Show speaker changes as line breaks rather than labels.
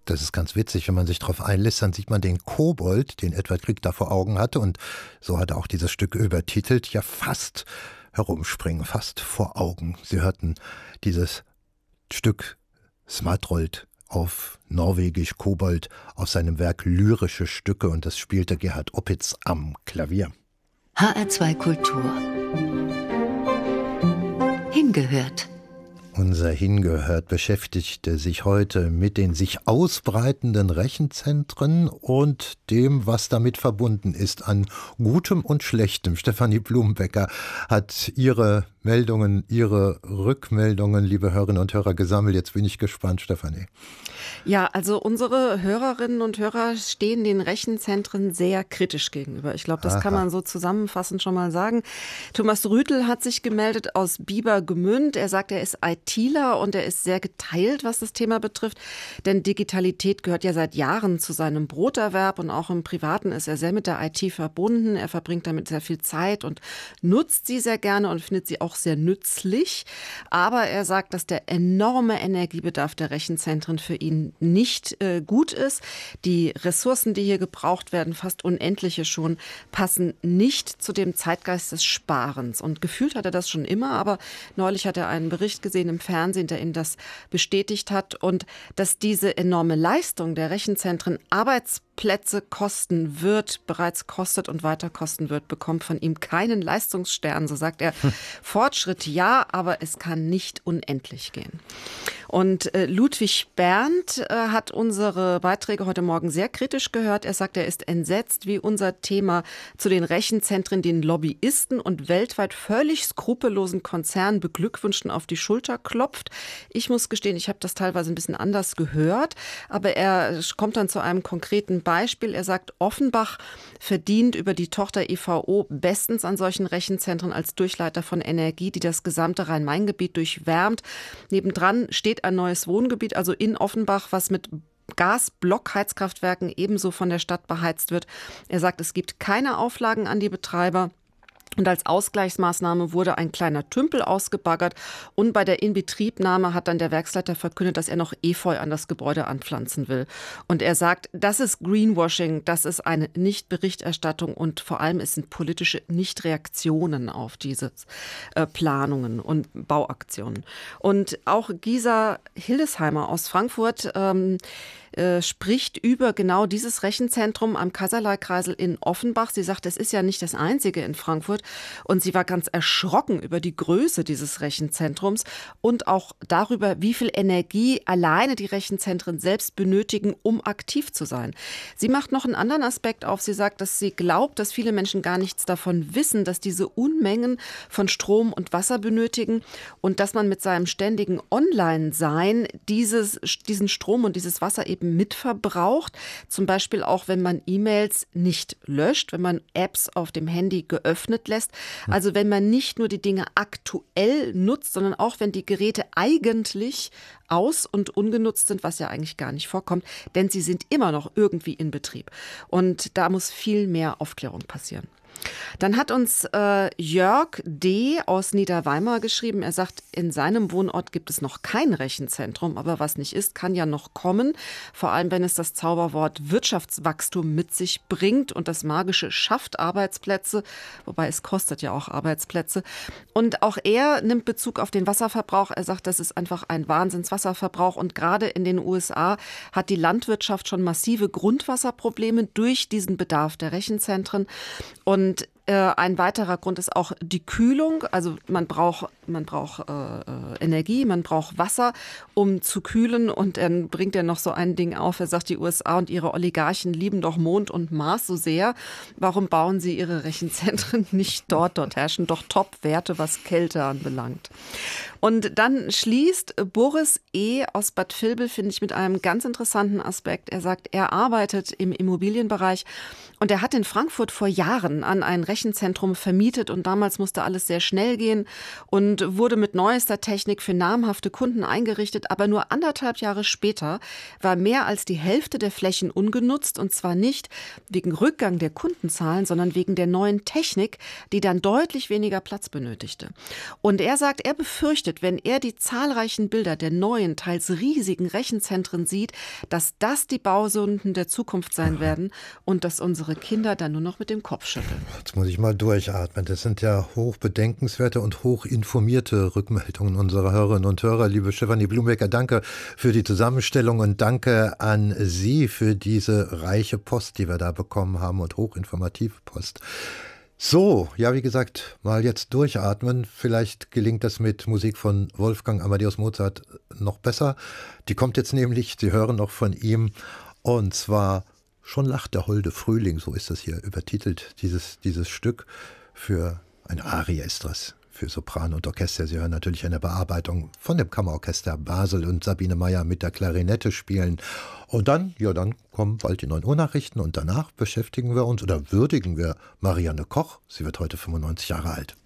Das ist ganz witzig, wenn man sich darauf einlässt, dann sieht man den Kobold, den Edward Grieg da vor Augen hatte, und so hat er auch dieses Stück übertitelt, ja fast herumspringen, fast vor Augen. Sie hörten dieses Stück Smartrold auf Norwegisch Kobold aus seinem Werk Lyrische Stücke, und das spielte Gerhard Opitz am Klavier.
HR2 Kultur. Hingehört.
Unser Hingehört beschäftigte sich heute mit den sich ausbreitenden Rechenzentren und dem, was damit verbunden ist an Gutem und Schlechtem. Stefanie Blumenbecker hat ihre Meldungen, ihre Rückmeldungen, liebe Hörerinnen und Hörer, gesammelt. Jetzt bin ich gespannt, Stefanie.
Ja, also unsere Hörerinnen und Hörer stehen den Rechenzentren sehr kritisch gegenüber. Ich glaube, das kann man so zusammenfassend schon mal sagen. Thomas Rüthel hat sich gemeldet aus Biebergemünd. Er sagt, er ist ITler und er ist sehr geteilt, was das Thema betrifft. Denn Digitalität gehört ja seit Jahren zu seinem Broterwerb und auch im Privaten ist er sehr mit der IT verbunden. Er verbringt damit sehr viel Zeit und nutzt sie sehr gerne und findet sie auch sehr nützlich. Aber er sagt, dass der enorme Energiebedarf der Rechenzentren für ihn nicht gut ist. Die Ressourcen, die hier gebraucht werden, fast unendliche schon, passen nicht zu dem Zeitgeist des Sparens. Und gefühlt hat er das schon immer, aber neulich hat er einen Bericht gesehen im Fernsehen, der ihm das bestätigt hat. Und dass diese enorme Leistung der Rechenzentren Arbeitsplätze kosten wird, bereits kostet und weiter kosten wird, bekommt von ihm keinen Leistungsstern. So sagt er, Fortschritt ja, aber es kann nicht unendlich gehen. Und Ludwig Berndt hat unsere Beiträge heute Morgen sehr kritisch gehört. Er sagt, er ist entsetzt, wie unser Thema zu den Rechenzentren den Lobbyisten und weltweit völlig skrupellosen Konzernen beglückwünschten auf die Schulter klopft. Ich muss gestehen, ich habe das teilweise ein bisschen anders gehört, aber er kommt dann zu einem konkreten Beispiel. Er sagt, Offenbach verdient über die Tochter EVO bestens an solchen Rechenzentren als Durchleiter von Energie, die das gesamte Rhein-Main-Gebiet durchwärmt. Nebendran steht ein neues Wohngebiet, also in Offenbach, was mit Gasblockheizkraftwerken ebenso von der Stadt beheizt wird. Er sagt, es gibt keine Auflagen an die Betreiber. Und als Ausgleichsmaßnahme wurde ein kleiner Tümpel ausgebaggert. Und bei der Inbetriebnahme hat dann der Werksleiter verkündet, dass er noch Efeu an das Gebäude anpflanzen will. Und er sagt, das ist Greenwashing, das ist eine Nichtberichterstattung und vor allem es sind politische Nichtreaktionen auf diese Planungen und Bauaktionen. Und auch Gisa Hildesheimer aus Frankfurt spricht über genau dieses Rechenzentrum am Kaiserlei-Kreisel in Offenbach. Sie sagt, es ist ja nicht das einzige in Frankfurt. Und sie war ganz erschrocken über die Größe dieses Rechenzentrums und auch darüber, wie viel Energie alleine die Rechenzentren selbst benötigen, um aktiv zu sein. Sie macht noch einen anderen Aspekt auf. Sie sagt, dass sie glaubt, dass viele Menschen gar nichts davon wissen, dass diese Unmengen von Strom und Wasser benötigen und dass man mit seinem ständigen Online-Sein diesen Strom und dieses Wasser eben mitverbraucht. Zum Beispiel auch, wenn man E-Mails nicht löscht, wenn man Apps auf dem Handy geöffnet lässt. Also wenn man nicht nur die Dinge aktuell nutzt, sondern auch wenn die Geräte eigentlich aus- und ungenutzt sind, was ja eigentlich gar nicht vorkommt, denn sie sind immer noch irgendwie in Betrieb. Und da muss viel mehr Aufklärung passieren. Dann hat uns Jörg D. aus Niederweimar geschrieben. Er sagt, in seinem Wohnort gibt es noch kein Rechenzentrum, aber was nicht ist, kann ja noch kommen. Vor allem, wenn es das Zauberwort Wirtschaftswachstum mit sich bringt und das Magische schafft Arbeitsplätze, wobei es kostet ja auch Arbeitsplätze. Und auch er nimmt Bezug auf den Wasserverbrauch. Er sagt, das ist einfach ein Wahnsinnswasserverbrauch und gerade in den USA hat die Landwirtschaft schon massive Grundwasserprobleme durch diesen Bedarf der Rechenzentren. Und ein weiterer Grund ist auch die Kühlung. Also man braucht Energie, man braucht Wasser, um zu kühlen. Und dann bringt er noch so ein Ding auf. Er sagt, die USA und ihre Oligarchen lieben doch Mond und Mars so sehr. Warum bauen sie ihre Rechenzentren nicht dort? Dort herrschen doch Top-Werte, was Kälte anbelangt. Und dann schließt Boris E. aus Bad Vilbel, finde ich, mit einem ganz interessanten Aspekt. Er sagt, er arbeitet im Immobilienbereich und er hat in Frankfurt vor Jahren an ein Rechenzentrum vermietet und damals musste alles sehr schnell gehen und wurde mit neuester Technik für namhafte Kunden eingerichtet. Aber nur 1,5 Jahre später war mehr als die Hälfte der Flächen ungenutzt und zwar nicht wegen Rückgang der Kundenzahlen, sondern wegen der neuen Technik, die dann deutlich weniger Platz benötigte. Und er sagt, er befürchtet, berichtet, wenn er die zahlreichen Bilder der neuen, teils riesigen Rechenzentren sieht, dass das die Bausünden der Zukunft sein werden und dass unsere Kinder dann nur noch mit dem Kopf schütteln.
Jetzt muss ich mal durchatmen. Das sind ja hochbedenkenswerte und hochinformierte Rückmeldungen unserer Hörerinnen und Hörer. Liebe Stefanie Blumbecker, danke für die Zusammenstellung und danke an Sie für diese reiche Post, die wir da bekommen haben und hochinformative Post. So, ja, wie gesagt, mal jetzt durchatmen. Vielleicht gelingt das mit Musik von Wolfgang Amadeus Mozart noch besser. Die kommt jetzt nämlich, Sie hören noch von ihm, und zwar Schon lacht der holde Frühling, so ist das hier übertitelt, dieses Stück. Für eine Arie ist das, für Sopran und Orchester. Sie hören natürlich eine Bearbeitung von dem Kammerorchester Basel und Sabine Meyer mit der Klarinette spielen. Und dann kommen bald die 9 Uhr Nachrichten und danach beschäftigen wir uns oder würdigen wir Marianne Koch. Sie wird heute 95 Jahre alt.